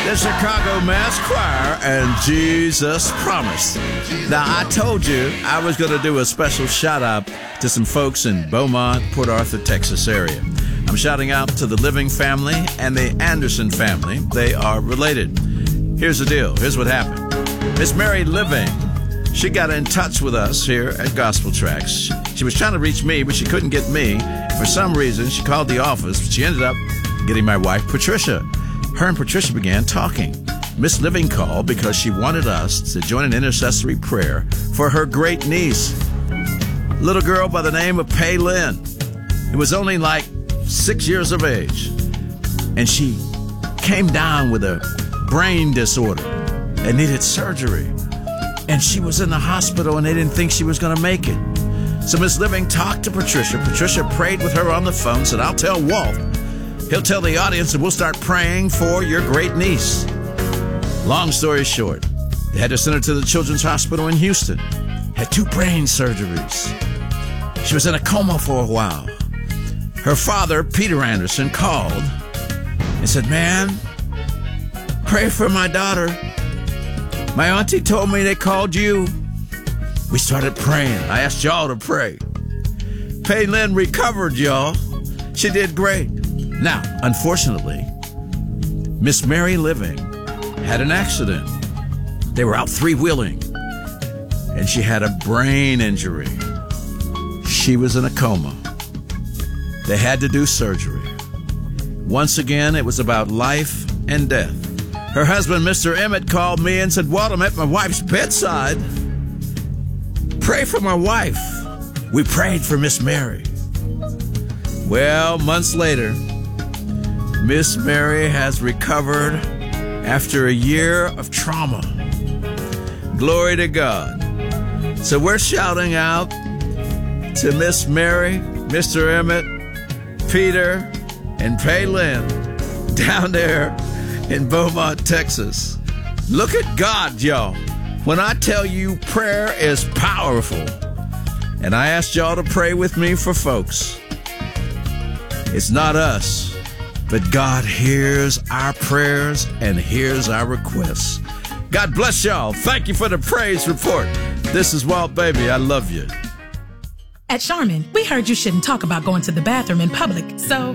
the Chicago Mass Choir, and Jesus Promised. Now, I told you I was going to do a special shout-out to some folks in Beaumont, Port Arthur, Texas area. I'm shouting out to the Living family and the Anderson family. They are related. Here's the deal. Here's what happened. Miss Mary Living, she got in touch with us here at Gospel Tracks. She was trying to reach me, but she couldn't get me. For some reason, she called the office, but she ended up getting my wife, Patricia. Her and Patricia began talking. Miss Living called because she wanted us to join an intercessory prayer for her great niece, little girl by the name of Pei Lynn. It was only like 6 years of age, and she came down with a brain disorder and needed surgery. And she was in the hospital, and they didn't think she was going to make it. So Miss Living talked to Patricia. Patricia prayed with her on the phone, said, "I'll tell Walt. He'll tell the audience, and we'll start praying for your great niece." Long story short, they had to send her to the Children's Hospital in Houston. Had 2 brain surgeries. She was in a coma for a while. Her father, Peter Anderson, called and said, "Man, pray for my daughter. My auntie told me they called you." We started praying. I asked y'all to pray. Pei Lynn recovered, y'all. She did great. Now, unfortunately, Miss Mary Living had an accident. They were out 3-wheeling, and she had a brain injury. She was in a coma. They had to do surgery. Once again, it was about life and death. Her husband, Mr. Emmett, called me and said, "Walt, I'm at my wife's bedside. Pray for my wife." We prayed for Miss Mary. Well, months later, Miss Mary has recovered after a year of trauma. Glory to God. So we're shouting out to Miss Mary, Mr. Emmett, Peter, and Pei Lynn down there in Beaumont, Texas. Look at God, y'all. When I tell you prayer is powerful, and I asked y'all to pray with me for folks, it's not us, but God hears our prayers and hears our requests. God bless y'all. Thank you for the praise report. This is Walt Baby. I love you. At Charmin, we heard you shouldn't talk about going to the bathroom in public, so